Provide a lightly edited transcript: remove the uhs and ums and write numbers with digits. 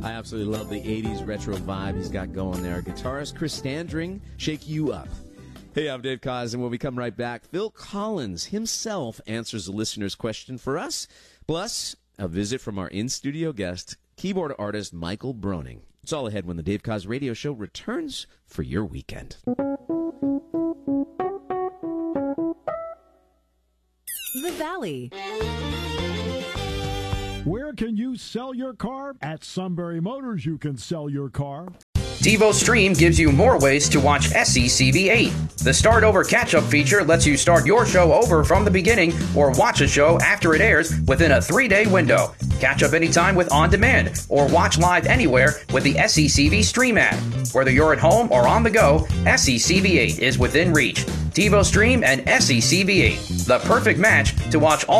I absolutely love the 80s retro vibe he's got going there. Guitarist Chris Standring, Shake You Up. Hey, I'm Dave Koz, and when we come right back, Phil Collins himself answers the listener's question for us, plus a visit from our in-studio guest, keyboard artist Michael Broning. It's all ahead when the Dave Koz Radio Show returns for your weekend. The Valley. Where can you sell your car? At Sunbury Motors, you can sell your car. TiVo Stream gives you more ways to watch SCCV8. The Start Over Catch-Up feature lets you start your show over from the beginning or watch a show after it airs within a 3-day window. Catch up anytime with On Demand or watch live anywhere with the SCCV Stream app. Whether you're at home or on the go, SCCV8 is within reach. TiVo Stream and SCCV8, the perfect match to watch all